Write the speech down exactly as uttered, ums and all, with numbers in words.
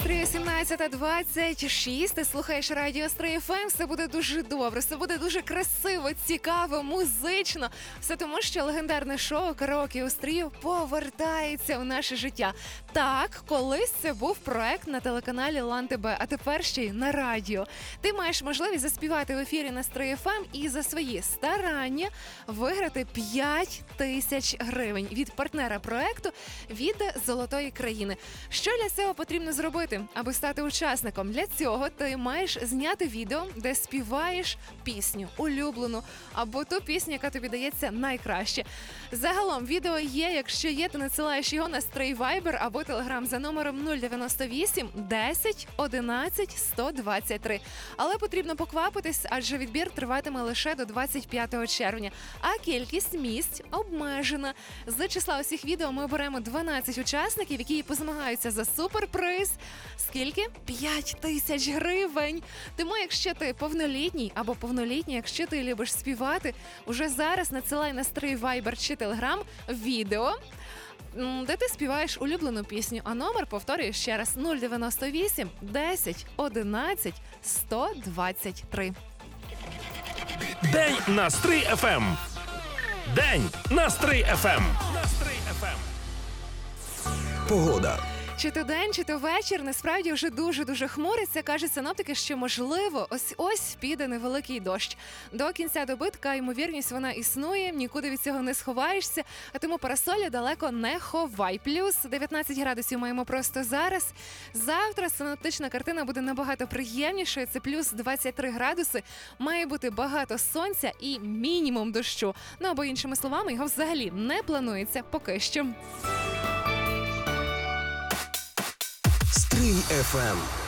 Настрій сімнадцята двадцять шість. Ти слухаєш радіо Стрий еф ем. Все буде дуже добре, все буде дуже красиво, цікаво, музично. Все тому, що легендарне шоу «Караоке у Стрію» повертається у наше життя. Так, колись це був проект на телеканалі Лан ТВ, а тепер ще й на радіо. Ти маєш можливість заспівати в ефірі на Стрий еф ем і за свої старання виграти п'ять тисяч гривень від партнера проекту від «Золотої країни». Що для цього потрібно зробити, аби стати учасником? Для цього ти маєш зняти відео, де співаєш пісню, улюблену, або ту пісню, яка тобі дається найкраще. Загалом відео є, якщо є, ти надсилаєш його на Стрий Viber або Telegram за номером нуль дев'яносто вісім десять одинадцять сто двадцять три. Але потрібно поквапитись, адже відбір триватиме лише до двадцять п'ятого червня, а кількість місць обмежена. З числа усіх відео ми оберемо дванадцять учасників, які позмагаються за суперприз. Скільки? п'ять тисяч гривень. Тому, якщо ти повнолітній або повнолітній, якщо ти любиш співати, уже зараз надсилай на Стрий Viber чи Telegram відео, де ти співаєш улюблену пісню, а номер повторюю ще раз: нуль дев'яносто вісім десять одинадцять сто двадцять три. День на Стрий еф ем. День на Стрий еф ем. Погода. Чи то день, чи то вечір, насправді вже дуже-дуже хмуриться. Кажуть синоптики, що, можливо, ось-ось піде невеликий дощ. До кінця доби така ймовірність вона існує, нікуди від цього не сховаєшся, а тому парасолі далеко не ховай. Плюс дев'ятнадцять градусів маємо просто зараз. Завтра синоптична картина буде набагато приємнішою, це плюс двадцять три градуси. Має бути багато сонця і мінімум дощу. Ну або іншими словами, його взагалі не планується поки що. Стрий еф ем.